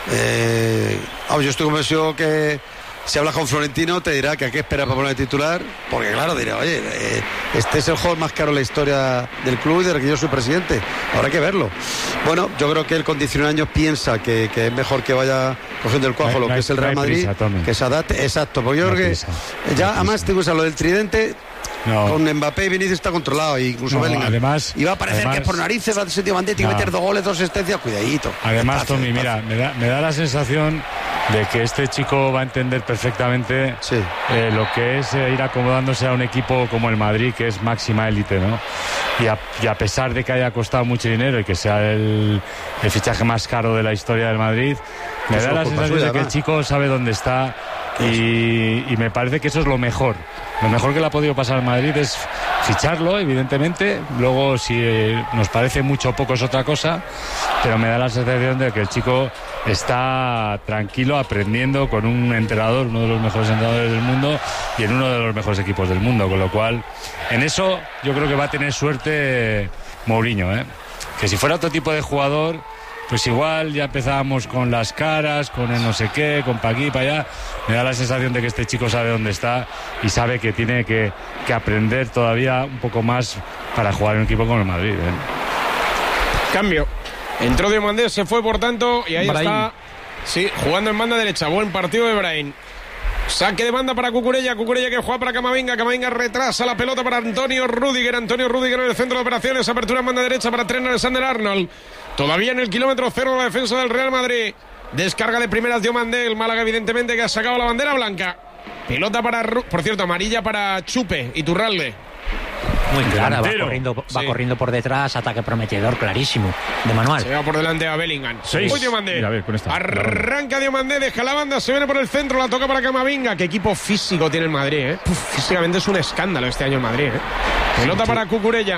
Yo estoy convencido que si hablas con Florentino te dirá que hay que esperar para poner titular, porque claro, dirá, oye, este es el jugador más caro de la historia del club y del que yo soy presidente, habrá que verlo. Bueno, yo creo que él con 19 años piensa que es mejor que vaya cogiendo el cuajo lo que es el Real Madrid, que se adapte, exacto, porque yo creo que ya además te gusta lo del tridente. No. Con Mbappé y Vinicius está controlado, incluso Bellingham. Además, y va a parecer que por narices va a ser Diomandé, tiene que meter 2 goles, 2 asistencias, cuidadito. Además, Tommy, mira, me da la sensación de que este chico va a entender perfectamente lo que es ir acomodándose a un equipo como el Madrid, que es máxima élite, ¿no? Y a pesar de que haya costado mucho dinero y que sea el fichaje más caro de la historia del Madrid, me da la sensación de que el chico sabe dónde está. Y me parece que eso es lo mejor que le ha podido pasar al Madrid, es ficharlo, evidentemente. Luego, si nos parece mucho o poco es otra cosa, pero me da la sensación de que el chico está tranquilo, aprendiendo con un entrenador, uno de los mejores entrenadores del mundo, y en uno de los mejores equipos del mundo, con lo cual en eso yo creo que va a tener suerte Mourinho, que si fuera otro tipo de jugador, pues igual ya empezábamos con las caras, con el no sé qué, con pa' aquí, pa' allá. Me da la sensación de que este chico sabe dónde está y sabe que tiene que aprender todavía un poco más para jugar en un equipo como el Madrid. Cambio. Entró Diomandé, se fue por tanto, y ahí Brahim está. Sí, jugando en banda derecha. Buen partido de Brahim. Saque de banda para Cucurella que juega para Camavinga retrasa la pelota para Antonio Rüdiger en el centro de operaciones, apertura en banda derecha para Trent Alexander-Arnold, todavía en el kilómetro cero de la defensa del Real Madrid, descarga de primeras Diomandé, el Málaga evidentemente que ha sacado la bandera blanca, pelota para, por cierto, amarilla para Chupe, Iturralde. Muy clara, va corriendo por detrás, ataque prometedor, clarísimo, de manual. Se va por delante a Bellingham. Muy Diomandé. Mira, a ver, con esta. Arranca Diomandé, deja la banda, se viene por el centro, la toca para Camavinga. Qué equipo físico tiene el Madrid, físicamente es un escándalo este año el Madrid, Pelota para Cucurella.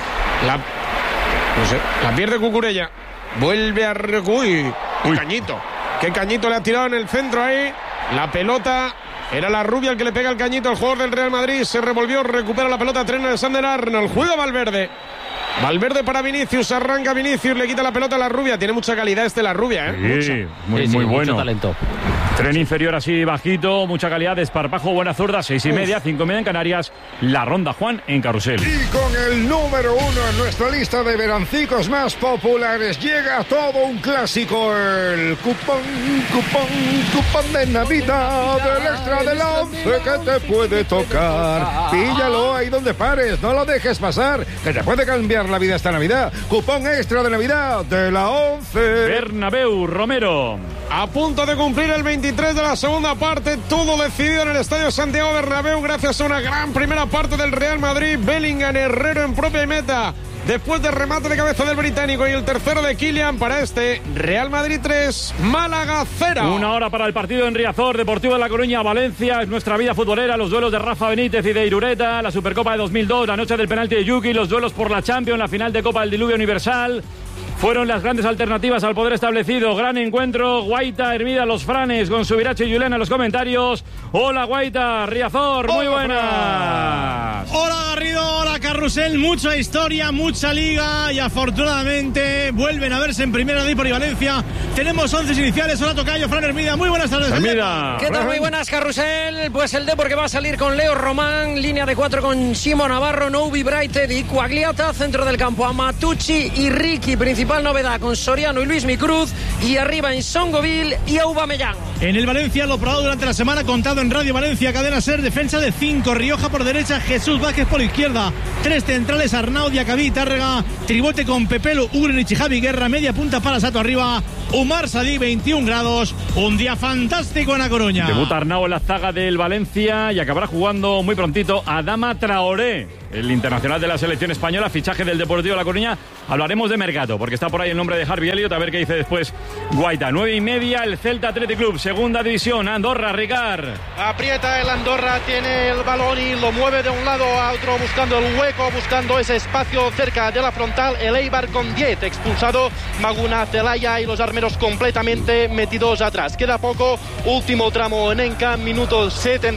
La pierde Cucurella. Vuelve a... Uy. Cañito. Qué cañito le ha tirado en el centro ahí. La pelota... Era la rubia el que le pega el cañito al jugador del Real Madrid. Se revolvió, recupera la pelota Trent Alexander-Arnold. Juega Valverde para Vinicius. Arranca Vinicius, le quita la pelota a la rubia. Tiene mucha calidad la rubia, Sí, muy bueno. Mucho talento. Tren inferior así bajito, mucha calidad, desparpajo, buena zurda, 6:30, 5:30 en Canarias. La ronda, Juan, en Carrusel. Y con el número 1 en nuestra lista de verancicos más populares llega todo un clásico, el cupón de Navidad del Extra de la 11 que te puede tocar. Píllalo ahí donde pares, no lo dejes pasar, que te puede cambiar la vida esta Navidad. Cupón extra de Navidad de la 11. Bernabéu, Romero. A punto de cumplir el 23 de la segunda parte, todo decidido en el Estadio Santiago Bernabéu gracias a una gran primera parte del Real Madrid. Bellingham, Herrero en propia meta, después del remate de cabeza del británico, y el tercero de Kylian para este Real Madrid 3, Málaga 0. 1 hora para el partido en Riazor, Deportivo de La Coruña, Valencia. Es nuestra vida futbolera, los duelos de Rafa Benítez y de Irureta, la Supercopa de 2002, la noche del penalti de Yuki, los duelos por la Champions, la final de Copa del Diluvio Universal. fueron las grandes alternativas al poder establecido. Gran encuentro, Guaita, Hermida, los Franes, con Subirache y Julián en los comentarios. Hola Guaita, Riazor, muy buenas. Hola Garrido, hola Carrusel, mucha historia, mucha liga y afortunadamente vuelven a verse en Primera de por y Valencia. Tenemos 11 iniciales, hola Tocayo, Fran Hermida, muy buenas tardes. Hermida. ¿Qué tal? Muy buenas, Carrusel. Pues el Depor que va a salir con Leo Román, línea de 4 con Simo Navarro, Noubi, Brighted y Quagliata, centro del campo Amatucci y Ricky, principal novedad con Soriano y Luis Micruz, y arriba en Songovil y Aubameyang. En el Valencia, lo probado durante la semana, contado en Radio Valencia, Cadena Ser, defensa de 5, Rioja por derecha, Jesús Vázquez por izquierda, 3 centrales, Arnau, Diacabí, Tárrega, tribote con Pepelo, Ugrenich y Javi Guerra, media punta para Sato arriba, Umar Sadí, 21 grados, un día fantástico en A Coruña. Debuta Arnau en la zaga del Valencia y acabará jugando muy prontito Adama Traoré, el internacional de la selección española, fichaje del Deportivo La Coruña. Hablaremos de mercado, porque está por ahí el nombre de Harvey Elliott, a ver qué dice después Guaita. 9:30, el Celta Athletic Club, segunda división, Andorra, Ricard. Aprieta el Andorra, tiene el balón y lo mueve de un lado a otro, buscando el hueco, buscando ese espacio cerca de la frontal. El Eibar con 10, expulsado Maguna, Celaya y los armeros completamente metidos atrás. Queda poco, último tramo en Enca, minuto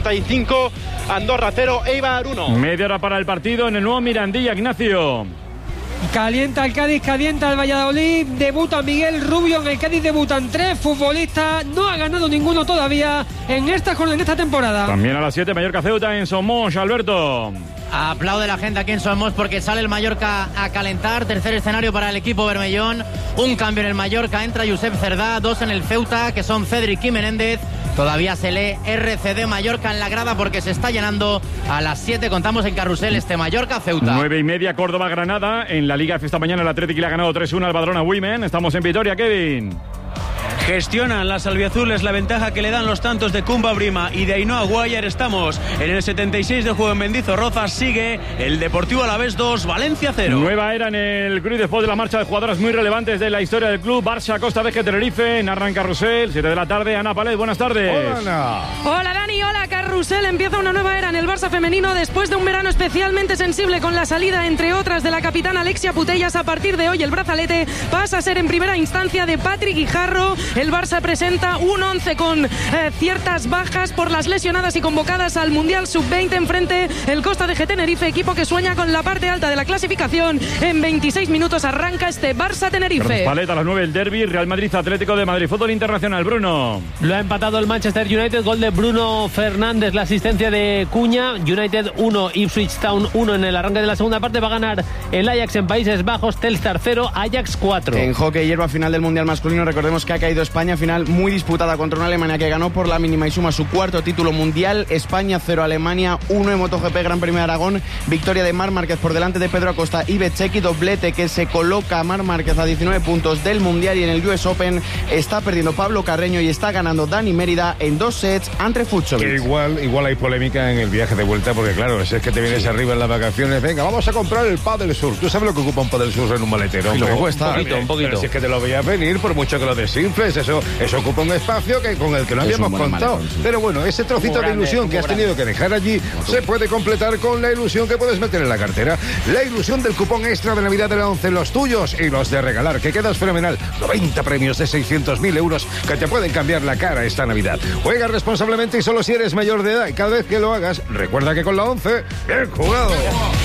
75, Andorra 0, Eibar 1. Media hora para el partido en el nuevo Mirandilla, Ignacio. Calienta el Cádiz, calienta el Valladolid, debuta Miguel Rubio, en el Cádiz debutan 3 futbolistas, no ha ganado ninguno todavía en esta temporada. También a las 7, Mallorca Ceuta en Somos, Alberto. Aplaude la gente aquí en Somos porque sale el Mallorca a calentar. Tercer escenario para el equipo bermellón. Un cambio en el Mallorca, entra Josep Cerdá, 2 en el Ceuta, que son Cédric y Menéndez. Todavía se lee RCD Mallorca en la grada porque se está llenando. A las 7 contamos en Carrusel este Mallorca-Ceuta. 9:30, Córdoba-Granada. En la Liga esta mañana el Atlético le ha ganado 3-1 al Badalona Women. Estamos en Vitoria, Kevin. Gestionan las albiazules la ventaja que le dan los tantos de Kumba Brima y de Ainhoa Guayar. Estamos en el 76 de juego en Mendizorroza. Sigue el Deportivo Alavés 2, Valencia 0. Nueva era en el Cruz después de la marcha de jugadoras muy relevantes de la historia del club. Barça, Costa Vázquez, Tenerife, narran Carrusel, 7 de la tarde. Ana Palet, buenas tardes. Hola, Ana. Hola, Dani, hola, Carrusel. Empieza una nueva era en el Barça femenino después de un verano especialmente sensible con la salida, entre otras, de la capitana Alexia Putellas. A partir de hoy el brazalete pasa a ser en primera instancia de Patrick Guijarro. El Barça presenta un 11 con ciertas bajas por las lesionadas y convocadas al Mundial Sub-20. Enfrente el Costa de Tenerife, equipo que sueña con la parte alta de la clasificación. En 26 minutos arranca este Barça-Tenerife. Paleta a las 9 el derbi, Real Madrid Atlético de Madrid. Fútbol internacional, Bruno. Lo ha empatado el Manchester United, gol de Bruno Fernández, la asistencia de Cuña. United 1, Ipswich Town 1 en el arranque de la segunda parte. Va a ganar el Ajax en Países Bajos, Telstar 0, Ajax 4. En hockey hierba, final del Mundial masculino, recordemos que ha caído España, final muy disputada contra una Alemania que ganó por la mínima y suma su cuarto título mundial. España 0, Alemania 1 en MotoGP Gran Premio de Aragón. Victoria de Marc Márquez por delante de Pedro Acosta y Bezzecchi, doblete que se coloca a Marc Márquez a 19 puntos del mundial. Y en el US Open está perdiendo Pablo Carreño y está ganando Dani Mérida en 2 sets ante Fucsovic. Que igual hay polémica en el viaje de vuelta, porque claro, si es que te vienes arriba en las vacaciones, venga, vamos a comprar el Padel Sur. ¿Tú sabes lo que ocupa un Padel Sur en un maletero? Y lo que cuesta. Un poquito. Pero si es que te lo veías venir, por mucho que lo desinfles, eso ocupa un espacio con el que no habíamos contado. Pero bueno, ese trocito de ilusión que has tenido que dejar allí se puede completar con la ilusión que puedes meter en la cartera. La ilusión del cupón extra de Navidad de la 11, los tuyos y los de regalar, que quedas fenomenal. 90 premios de 600.000 euros que te pueden cambiar la cara esta Navidad. Juega responsablemente y solo si eres mayor de edad. Y cada vez que lo hagas, recuerda que con la 11, bien jugado.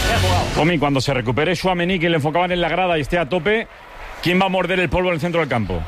Tommy, cuando se recupere Tchouaméni, que le enfocaban en la grada y esté a tope, ¿quién va a morder el polvo en el centro del campo?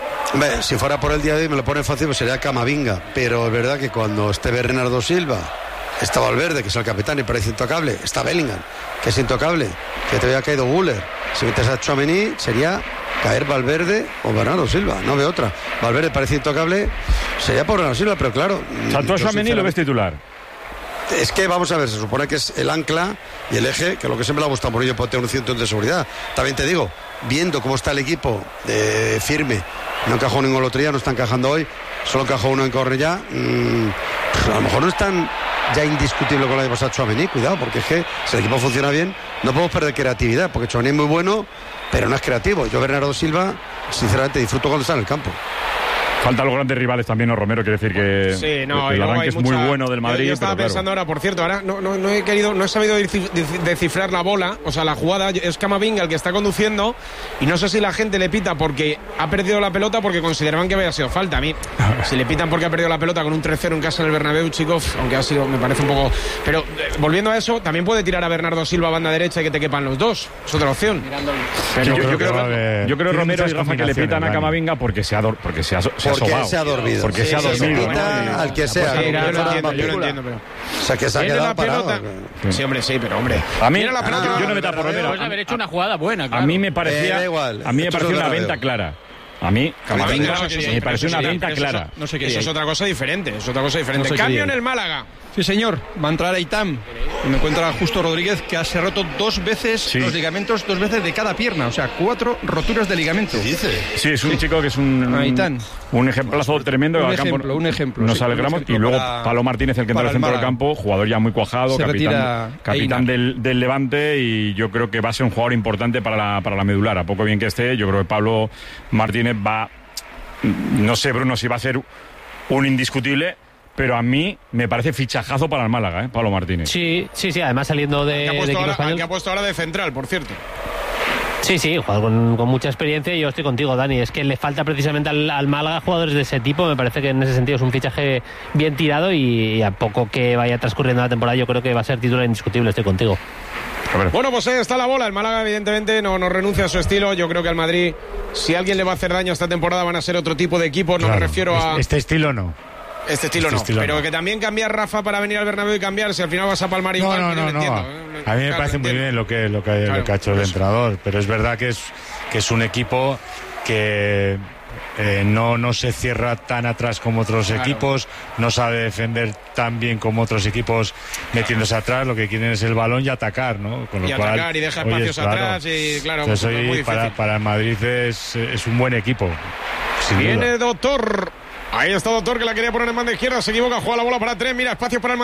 Si fuera por el día de hoy me lo pone fácil, pues sería Camavinga. Pero es verdad que cuando esté Bernardo Silva, está Valverde, que es el capitán y parece intocable, está Bellingham, que es intocable, que te había caído Güler. Si metes a Tchouaméni sería caer Valverde o Bernardo Silva, no veo otra. Valverde parece intocable, sería por Bernardo Silva, pero claro. O sea, tú a Tchouaméni lo ves titular. Es que vamos a ver, se supone que es el ancla y el eje, que es lo que siempre le ha gustado por ello, puede tener un cinturón de seguridad. También te digo, viendo cómo está el equipo de firme, no encajó ningún el otro día, no está encajando hoy, solo encajó uno en Cornellá. A lo mejor no es tan ya indiscutible con la de pasar Tchouaméni, cuidado, porque es que si el equipo funciona bien, no podemos perder creatividad, porque Tchouaméni es muy bueno, pero no es creativo. Yo Bernardo Silva, sinceramente, disfruto cuando está en el campo. Faltan los grandes rivales también, ¿no, Romero? Quiere decir que sí, no, el arranque es muy bueno del Madrid. Yo estaba pensando ahora, por cierto, ahora no he sabido descifrar la bola, o sea, la jugada. Es Camavinga el que está conduciendo y no sé si la gente le pita porque ha perdido la pelota porque consideraban que había sido falta. A mí, si le pitan porque ha perdido la pelota con un 3-0 en casa en el Bernabéu, chicos, aunque ha sido, me parece un poco... Pero volviendo a eso, también puede tirar a Bernardo Silva a banda derecha y que te quepan los dos. Es otra opción. Pero yo creo Romero y Rafa, que le pitan a Camavinga porque se ha dormido. Porque se ha dormido. Porque se ha dormido. Al que sea. Yo lo entiendo, pero... O sea, que se ha quedado parado. Sí, hombre, sí, pero hombre. A mí, yo no me tapo, Romero. Puedes haber hecho una jugada buena, claro. A mí me parecía una venta clara. A mí, Camavinga, me pareció una venta clara. No sé qué. Eso es otra cosa diferente. Cambio en el Málaga. Sí, señor. Va a entrar Eitam. Y me encuentra Justo Rodríguez, que se ha roto 2 veces los ligamentos, 2 veces de cada pierna. O sea, 4 roturas de ligamento. ¿Qué dice? Sí, es un chico que es un ejemplazo tremendo. Un ejemplo. Nos alegramos. Y luego Pablo Martínez, el que entra al centro del campo, jugador ya muy cuajado, capitán del Levante, y yo creo que va a ser un jugador importante para la medular. A poco bien que esté, yo creo que Pablo Martínez va... No sé, Bruno, si va a ser un indiscutible... Pero a mí me parece fichajazo para el Málaga, Pablo Martínez. Sí, además saliendo de equipo español. Que ha puesto ahora de central, por cierto. Sí, jugador con mucha experiencia, y yo estoy contigo, Dani. Es que le falta precisamente al Málaga jugadores de ese tipo. Me parece que en ese sentido es un fichaje bien tirado, y a poco que vaya transcurriendo la temporada yo creo que va a ser titular indiscutible. Estoy contigo. Bueno, pues ahí está la bola. El Málaga evidentemente no renuncia a su estilo. Yo creo que al Madrid, si alguien le va a hacer daño esta temporada, van a ser otro tipo de equipos. No me refiero a... Este estilo no. Este estilo pero que también cambiar Rafa para venir al Bernabéu y cambiar, si al final vas a palmar igual. No. A mí me parece muy bien lo que ha hecho el entrenador, pero es verdad que es un equipo que no se cierra tan atrás como otros equipos, no sabe defender tan bien como otros equipos metiéndose atrás. Lo que quieren es el balón y atacar, ¿no? Con lo cual, atacar y deja espacios atrás, y claro, pues es muy difícil. Para el Madrid es un buen equipo. Viene Doctor. Ahí está Doctor, que la quería poner en banda izquierda, se equivoca, juega la bola para 3, mira espacios para el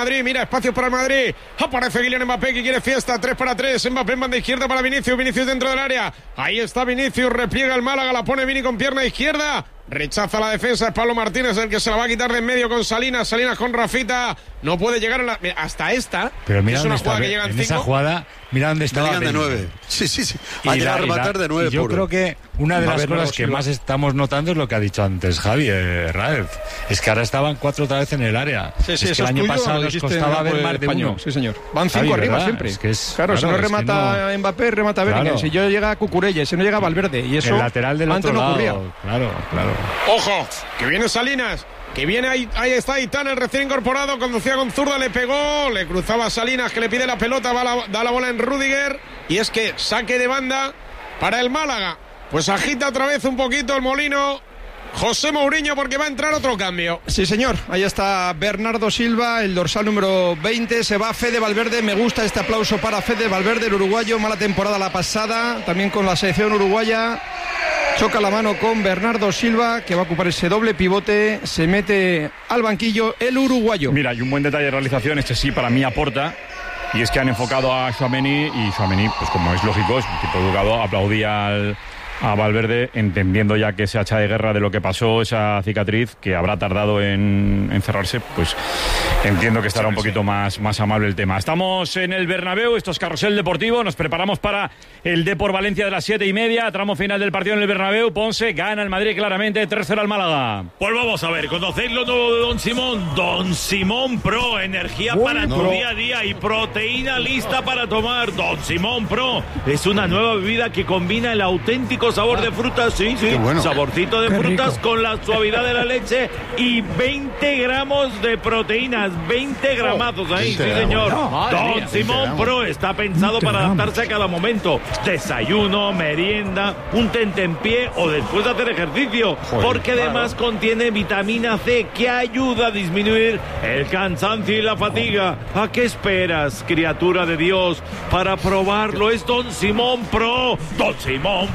Madrid, aparece Kylian Mbappé, que quiere fiesta, 3 para 3, Mbappé en banda izquierda para Vinicius dentro del área, ahí está Vinicius, repliega el Málaga, la pone Vini con pierna izquierda, rechaza la defensa, es Pablo Martínez el que se la va a quitar de en medio con Salinas con Rafita, no puede llegar hasta esta. Pero mira, es una jugada que llega en esa jugada, mira dónde estaba de 9. Sí. A rematar de 9. Yo creo que una de las cosas que más estamos notando es lo que ha dicho antes Javi Raez. Es que ahora estaban 4 otra vez en el área. Es que el año pasado nos costaba ver más de uno. Sí, señor. Van 5 arriba siempre. Claro, si no remata Mbappé, remata Bellingham. Si yo llega Cucurella, si no llega Valverde. Y eso el lateral del otro lado. Claro. Ojo, que viene Salinas. Que viene ahí está Aitán, el recién incorporado, conducía con zurda, le pegó, le cruzaba Salinas, que le pide la pelota, da la bola en Rüdiger, y es que saque de banda para el Málaga. Pues agita otra vez un poquito el molino José Mourinho, porque va a entrar otro cambio. Sí, señor, ahí está Bernardo Silva, el dorsal número 20, se va Fede Valverde. Me gusta este aplauso para Fede Valverde, el uruguayo, mala temporada la pasada, también con la selección uruguaya. Choca la mano con Bernardo Silva, que va a ocupar ese doble pivote. Se mete al banquillo el uruguayo. Mira, y un buen detalle de realización, este sí para mí aporta. Y es que han enfocado a Tchouaméni, y Tchouaméni, pues como es lógico, es un tipo educado, aplaudía a Valverde, entendiendo ya que se hacha de guerra de lo que pasó, esa cicatriz que habrá tardado en cerrarse, pues entiendo que estará un poquito más amable el tema. Estamos en el Bernabéu, esto es Carrusel Deportivo, nos preparamos para el Depor Valencia de las 7:30, tramo final del partido en el Bernabéu. Ponce gana el Madrid claramente, 3-0 al Málaga. Pues vamos a ver, conocéis lo nuevo de Don Simón. Don Simón Pro, energía para tu día a día y proteína lista para tomar. Don Simón Pro es una nueva bebida que combina el auténtico sabor de frutas, sí, bueno. Saborcito de frutas rico, con la suavidad de la leche y 20 gramos de proteínas, 20 gramazos ahí, sí señor. Don Simón Pro está pensado para adaptarse a cada momento. Desayuno, merienda, un tentempié o después de hacer ejercicio, porque además contiene vitamina C que ayuda a disminuir el cansancio y la fatiga. ¿A qué esperas, criatura de Dios, para probarlo? Es Don Simón Pro. Don Simón Pro.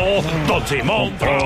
Don Simón Pro.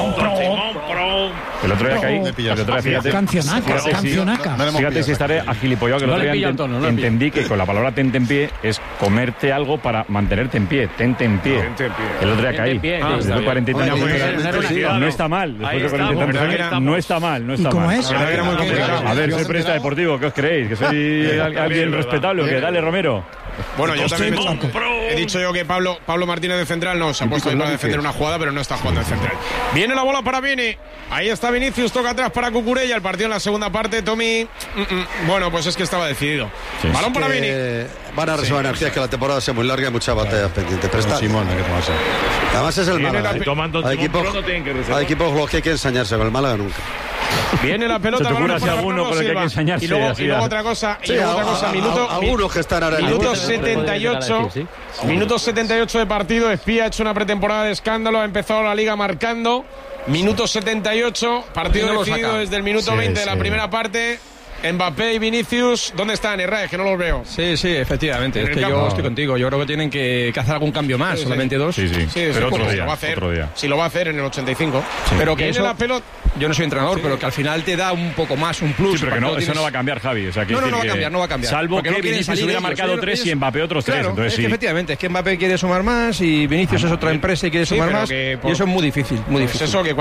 El otro día caí. Fíjate, cancionaca. Fíjate si estaré agilipollado, que el otro día entendí que con la palabra tente en pie es comerte algo para mantenerte en pie. Tente en pie. El otro día caí. Después de 40 y tantos años. No está mal. Después de 40 y tantos años. No está mal. ¿Cómo es? A ver, soy periodista deportivo. ¿Qué os creéis? ¿Que soy alguien respetable? ¿O qué? Dale, Romero. Bueno, yo también he dicho yo que Pablo Martínez de central no se ha puesto ahí para defender una jugada, pero no está jugando de central. Viene la bola para Vini. Ahí está Vinicius, toca atrás para Cucurella. El partido en la segunda parte, Tommy. Bueno, pues es que estaba decidido. Sí. Balón para Vini. Van a reservar energías, que la temporada sea muy larga y hay muchas batallas pendientes. Pero Simón, además es el Málaga. Hay equipos los que hay que ensañarse, con el Málaga nunca. Viene la pelota. ¿Se te ocurre si alguno con el que hay que ensañarse? Y luego otra cosa. Algunos que están ahora en minuto 78. Minuto 78 de partido. Espía ha hecho una pretemporada de escándalo. Ha empezado la liga marcando. Minuto 78. Partido decidido desde el minuto 20 de la primera parte. Mbappé y Vinicius, ¿dónde están? Es que no los veo. Sí, efectivamente. Es que yo estoy contigo. Yo creo que tienen que hacer algún cambio más. Solamente dos. Sí, pero otro día. Si lo va a hacer en el 85. Sí. Pero que eso, la pelota. Yo no soy entrenador, pero que al final te da un poco más, un plus. Sí, pero que eso no va a cambiar, Javi. O sea, no va a cambiar. Salvo que Vinicius hubiera marcado 3 y Mbappé otros 3. Claro, entonces, efectivamente, es que Mbappé quiere sumar más y Vinicius es otra empresa y quiere sumar más. Y eso es muy difícil. Muy difícil.